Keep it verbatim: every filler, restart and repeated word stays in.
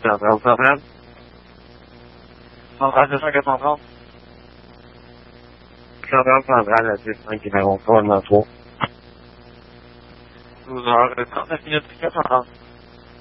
Isabel Ferrer. Saudades da Gabriel. Isabel Ferrer, é isso aqui na conformação. Dos órgãos, da minha